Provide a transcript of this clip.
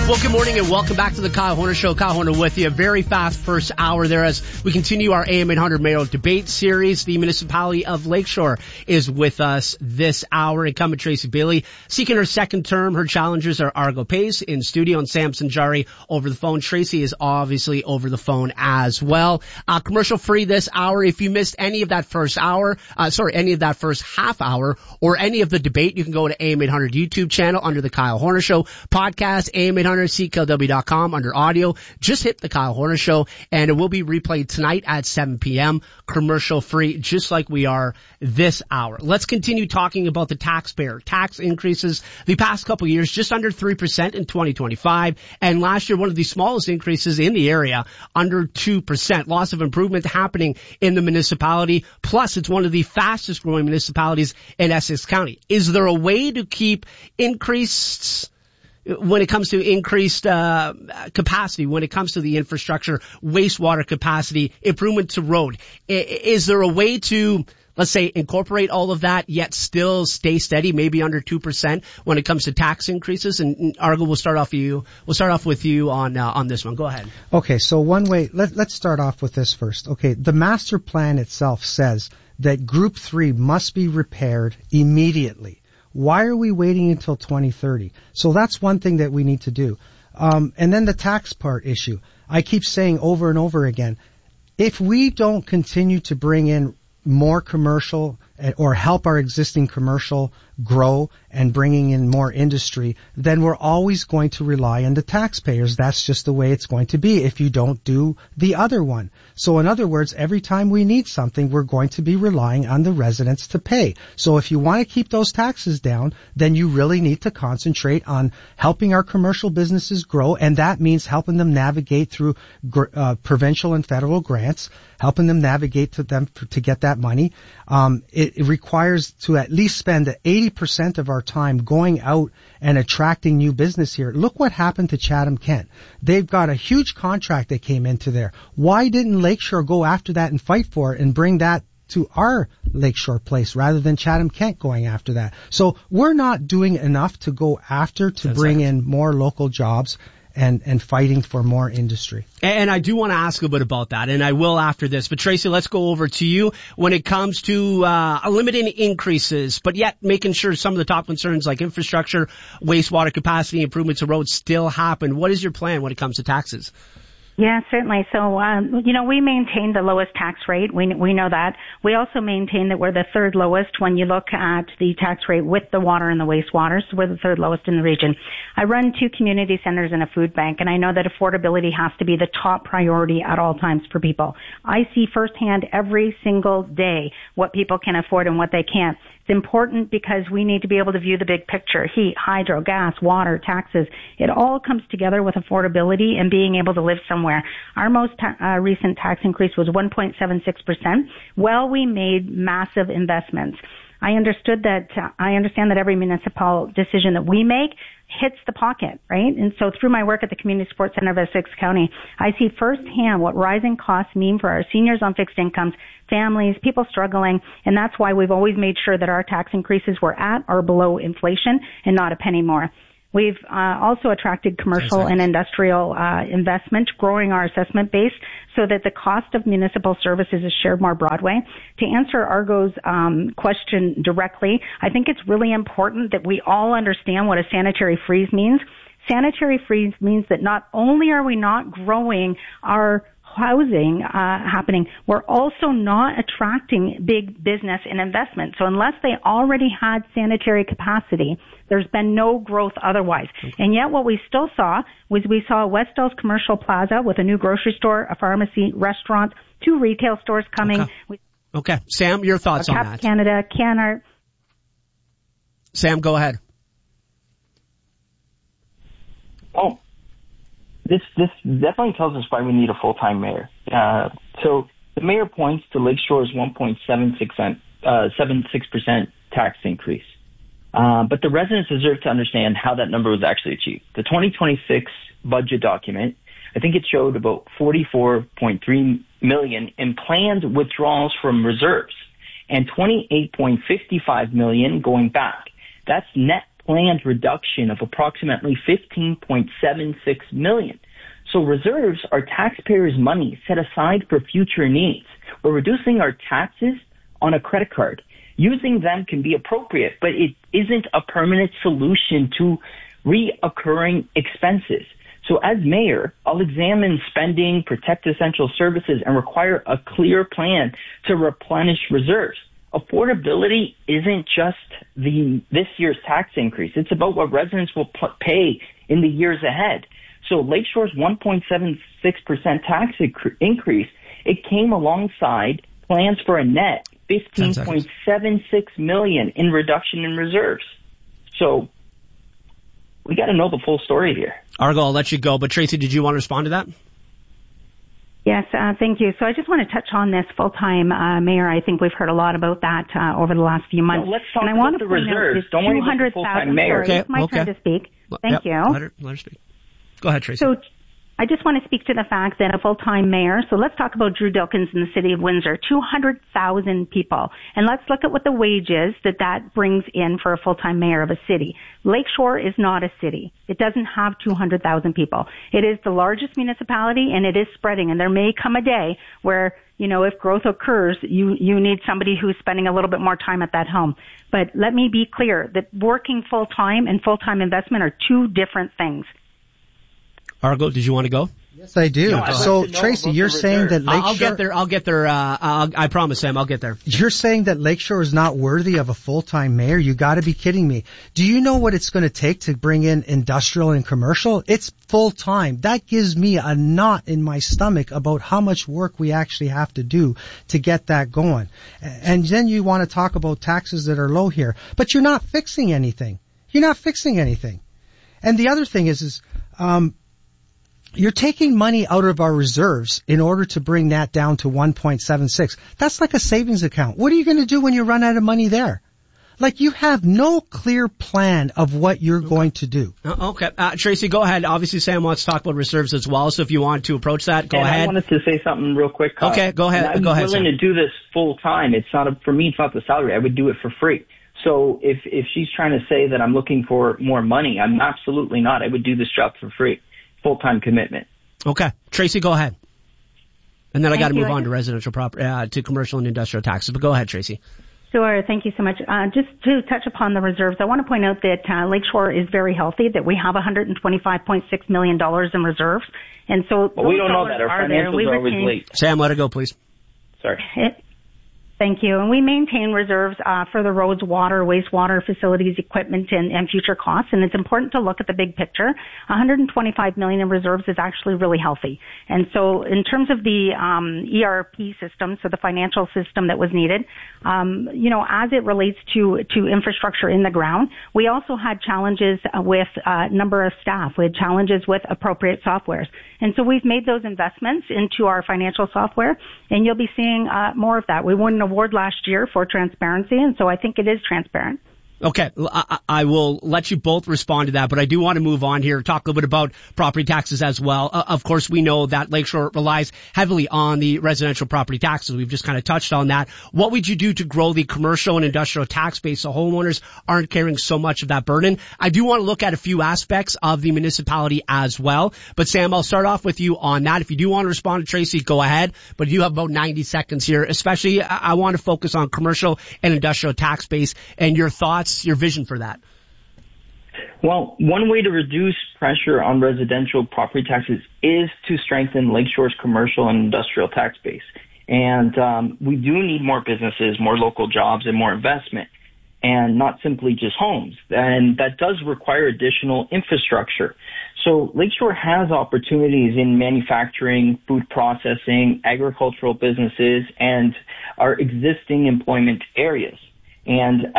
Well, good morning and welcome back to the Kyle Horner Show. Kyle Horner with you. A very fast first hour there as we continue our AM 800 Mayoral Debate Series. The municipality of Lakeshore is with us this hour. Incumbent Tracy Bailey seeking her second term. Her challengers are Argo Pace in studio and Sam Sanjari over the phone. Tracy is obviously over the phone as well. Commercial free this hour. If you missed any of that first half hour or any of the debate, you can go to AM 800 YouTube channel under the Kyle Horner Show podcast, AM 800 CKLW.com under audio. Just hit the Kyle Horner Show and it will be replayed tonight at 7 p.m. commercial free, just like we are this hour. Let's continue talking about the taxpayer tax increases the past couple of years, just under 3% in 2025. And last year, one of the smallest increases in the area, under 2%. Loss of improvement happening in the municipality. Plus, it's one of the fastest growing municipalities in Essex County. Is there a way to keep increased when it comes to increased capacity, when it comes to the infrastructure, wastewater capacity, improvement to road? Is there a way to, let's say, incorporate all of that, yet still stay steady, maybe under 2% when it comes to tax increases? And Argo, we'll start off with you on this one. Go ahead. Okay, so one way, let's start off with this first. Okay, the master plan itself says that Group 3 must be repaired immediately. Why are we waiting until 2030? So that's one thing that we need to do. And then the tax part issue. I keep saying over and over again, if we don't continue to bring in more commercial or help our existing commercial grow and bringing in more industry, then we're always going to rely on the taxpayers. That's just the way it's going to be if you don't do the other one. So in other words, every time we need something, we're going to be relying on the residents to pay. So if you want to keep those taxes down, then you really need to concentrate on helping our commercial businesses grow, and that means helping them navigate through provincial and federal grants, helping them navigate to get that money. It requires to at least spend 80% of our time going out and attracting new business here. Look what happened to Chatham-Kent. They've got a huge contract that came into there. Why didn't Lakeshore go after that and fight for it and bring that to our Lakeshore place rather than Chatham-Kent going after that? So we're not doing enough to go after to bring in more local jobs and fighting for more industry. And I do want to ask a bit about that, and I will after this. But Tracy, let's go over to you when it comes to limiting increases, but yet making sure some of the top concerns like infrastructure, wastewater capacity, improvements to roads still happen. What is your plan when it comes to taxes? Yeah, certainly. So, we maintain the lowest tax rate. We know that. We also maintain that we're the third lowest when you look at the tax rate with the water and the wastewater. So we're the third lowest in the region. I run 2 community centers and a food bank, and I know that affordability has to be the top priority at all times for people. I see firsthand every single day what people can afford and what they can't. It's important because we need to be able to view the big picture. Heat, hydro, gas, water, taxes. It all comes together with affordability and being able to live somewhere. Our most recent tax increase was 1.76%. Well, we made massive investments. I understand that every municipal decision that we make hits the pocket, right? And so through my work at the Community Support Center of Essex County, I see firsthand what rising costs mean for our seniors on fixed incomes, families, people struggling, and that's why we've always made sure that our tax increases were at or below inflation and not a penny more. We've also attracted commercial and industrial investment, growing our assessment base so that the cost of municipal services is shared more broadly. To answer Argo's question directly, I think it's really important that we all understand what a sanitary freeze means. Sanitary freeze means that not only are we not growing our housing happening, we're also not attracting big business and investment. So unless they already had sanitary capacity, there's been no growth otherwise. And yet what we still saw was we saw West Dells Commercial Plaza with a new grocery store, a pharmacy, restaurant, 2 retail stores coming. Okay. Sam, your thoughts on that? Canada, Canart. Sam, go ahead. This definitely tells us why we need a full-time mayor. So the mayor points to Lakeshore's 1.76% tax increase. But the residents deserve to understand how that number was actually achieved. The 2026 budget document, I think it showed about $44.3 million in planned withdrawals from reserves and $28.55 million going back. That's net planned reduction of approximately $15.76 million. So reserves are taxpayers' money set aside for future needs. We're reducing our taxes on a credit card. Using them can be appropriate, but it isn't a permanent solution to reoccurring expenses. So as mayor, I'll examine spending, protect essential services, and require a clear plan to replenish reserves. Affordability isn't just this year's tax increase. It's about what residents will pay in the years ahead. So Lakeshore's 1.76% tax increase, it came alongside plans for a net $15.76 million in reduction in reserves. So we got to know the full story here. Argo, I'll let you go, but Tracy, did you want to respond to that? Yes, thank you. So I just want to touch on this full-time mayor. I think we've heard a lot about that over the last few months. No, let's talk about the reserves. Don't worry about the full-time mayor. Sorry, it's my turn to speak. Thank you. Let her speak. Go ahead, Tracy. So I just want to speak to the fact that a full-time mayor, so let's talk about Drew Dilkens in the city of Windsor, 200,000 people. And let's look at what the wage is that brings in for a full-time mayor of a city. Lakeshore is not a city. It doesn't have 200,000 people. It is the largest municipality, and it is spreading. And there may come a day where, if growth occurs, you need somebody who's spending a little bit more time at that home. But let me be clear that working full-time and full-time investment are two different things. Argo, did you want to go? Yes, I do. No, so, Tracy, you're saying that Lakeshore... I'll get there. I promise, Sam, I'll get there. You're saying that Lakeshore is not worthy of a full-time mayor? You gotta be kidding me. Do you know what it's gonna take to bring in industrial and commercial? It's full-time. That gives me a knot in my stomach about how much work we actually have to do to get that going. And then you want to talk about taxes that are low here. But you're not fixing anything. You're not fixing anything. And the other thing is you're taking money out of our reserves in order to bring that down to 1.76. That's like a savings account. What are you going to do when you run out of money there? Like, you have no clear plan of what you're going to do. Okay. Tracy, go ahead. Obviously, Sam wants to talk about reserves as well, so if you want to approach that, go ahead. I wanted to say something real quick. Okay, go ahead. I'm willing Sam. to do this full time. For me, it's not the salary. I would do it for free. So if she's trying to say that I'm looking for more money, I'm absolutely not. I would do this job for free. Full-time commitment. Okay. Tracy, go ahead. And then I got to move on to residential property, to commercial and industrial taxes. But go ahead, Tracy. Sure. Thank you so much. Just to touch upon the reserves, I want to point out that Lakeshore is very healthy, that we have $125.6 million in reserves. And so we don't know that. Our financials are always late. Sam, let it go, please. Sorry. Thank you. And we maintain reserves for the roads, water, wastewater facilities, equipment, and future costs. And it's important to look at the big picture. $125 million in reserves is actually really healthy. And so in terms of the ERP system, so the financial system that was needed, as it relates to infrastructure in the ground, we also had challenges with number of staff. We had challenges with appropriate softwares. And so we've made those investments into our financial software, and you'll be seeing more of that. We won an award last year for transparency, and so I think it is transparent. Okay, I will let you both respond to that, but I do want to move on here, talk a little bit about property taxes as well. Of course, we know that Lakeshore relies heavily on the residential property taxes. We've just kind of touched on that. What would you do to grow the commercial and industrial tax base so homeowners aren't carrying so much of that burden? I do want to look at a few aspects of the municipality as well. But Sam, I'll start off with you on that. If you do want to respond to Tracy, go ahead. But you have about 90 seconds here. Especially, I want to focus on commercial and industrial tax base and your thoughts, your vision for that. Well, one way to reduce pressure on residential property taxes is to strengthen Lakeshore's commercial and industrial tax base. And we do need more businesses, more local jobs, and more investment, and not simply just homes. And that does require additional infrastructure. So Lakeshore has opportunities in manufacturing, food processing, agricultural businesses, and our existing employment areas. And